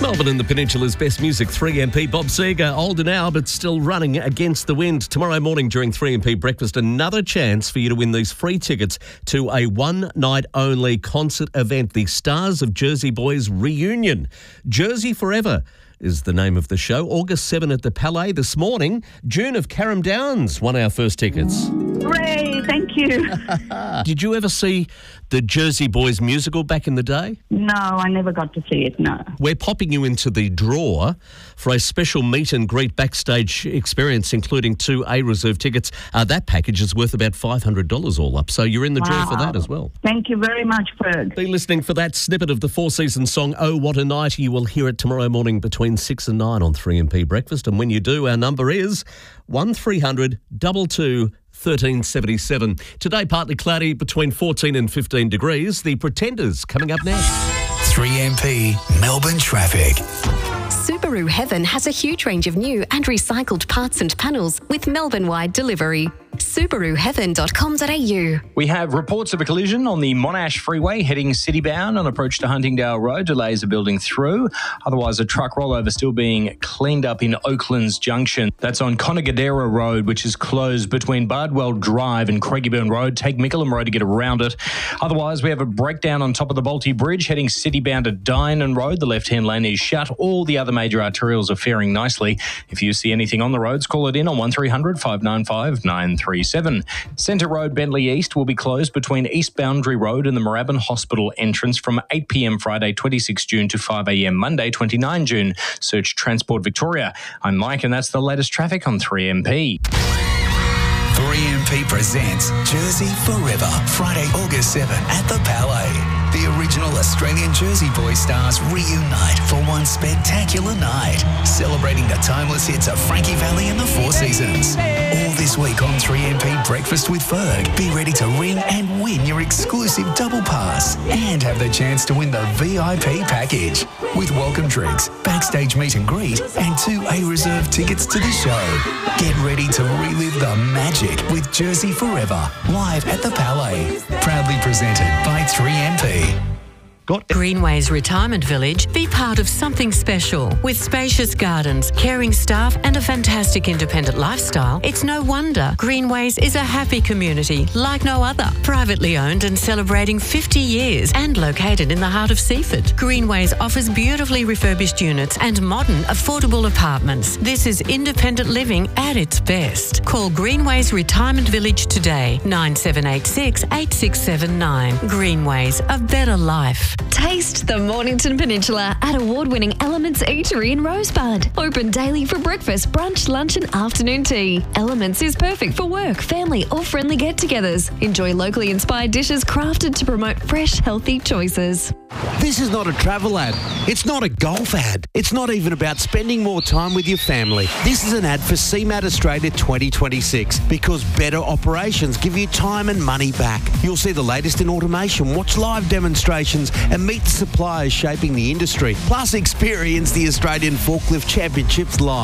Melbourne and the Peninsula's best music, 3MP. Bob Seger, older now but still running against the wind. Tomorrow morning during 3MP Breakfast, another chance for you to win these free tickets to a one-night-only concert event, the Stars of Jersey Boys Reunion. Jersey Forever is the name of the show. August 7 at the Palais. This morning, June of Carrum Downs won our first tickets. Hooray, thank you. Did you ever see the Jersey Boys musical back in the day? No, I never got to see it, no. We're popping you into the draw for a special meet and greet backstage experience, including 2 A-reserve tickets. That package is worth about $500 all up, so you're in the draw for that as well. Thank you very much, Ferg. Be listening for that snippet of the Four Seasons song, Oh What a Night. You will hear it tomorrow morning between 6 and 9 on 3MP Breakfast. And when you do, our number is 1300 22 1377. Today, partly cloudy between 14 and 15 degrees. The Pretenders coming up next. 3MP Melbourne traffic. Subaru Heaven has a huge range of new and recycled parts and panels with Melbourne-wide delivery. SubaruHeaven.com.au. We have reports of a collision on the Monash Freeway heading city-bound on approach to Huntingdale Road. Delays are building through. Otherwise, a truck rollover still being cleaned up in Oaklands Junction. That's on Conagadera Road, which is closed between Bardwell Drive and Craigieburn Road. Take Mickleham Road to get around it. Otherwise, we have a breakdown on top of the Balti Bridge heading city-bound to Dynon Road. The left-hand lane is shut. All the other major arterials are faring nicely. If you see anything on the roads, call it in on 1300 595 937. Centre Road, Bentley East will be closed between East Boundary Road and the Moorabbin Hospital entrance from 8 p.m. Friday 26 June to 5 a.m. Monday 29 June. Search Transport Victoria. I'm Mike and that's the latest traffic on 3MP. 3MP presents Jersey Forever, Friday, August 7 at the Palais. The original Australian Jersey Boys stars reunite for one spectacular night, celebrating the timeless hits of Frankie Valli and the Four Seasons. All this week on 3MP Breakfast with Ferg. Be ready to ring and win your exclusive double pass and have the chance to win the VIP package with welcome drinks, backstage meet and greet, and 2 A-reserve tickets to the show. Get ready to relive the magic with Jersey Forever, live at the Palais. Proudly presented by 3MP. Greenways Retirement Village, be part of something special. With spacious gardens, caring staff and a fantastic independent lifestyle, it's no wonder Greenways is a happy community like no other. Privately owned and celebrating 50 years and located in the heart of Seaford. Greenways offers beautifully refurbished units and modern, affordable apartments. This is independent living at its best. Call Greenways Retirement Village today, 9786 8679. Greenways, a better life. Taste the Mornington Peninsula at award-winning Elements Eatery in Rosebud. Open daily for breakfast, brunch, lunch and afternoon tea. Elements is perfect for work, family or friendly get-togethers. Enjoy locally inspired dishes crafted to promote fresh, healthy choices. This is not a travel ad. It's not a golf ad. It's not even about spending more time with your family. This is an ad for CMAT Australia 2026 because better operations give you time and money back. You'll see the latest in automation, watch live demonstrations and meet the suppliers shaping the industry. Plus experience the Australian Forklift Championships live.